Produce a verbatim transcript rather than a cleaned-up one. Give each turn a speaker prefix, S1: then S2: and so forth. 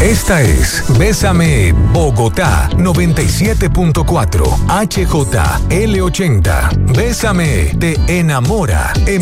S1: Esta es Bésame Bogotá noventa y siete punto cuatro H J L ochenta. Bésame te enamora.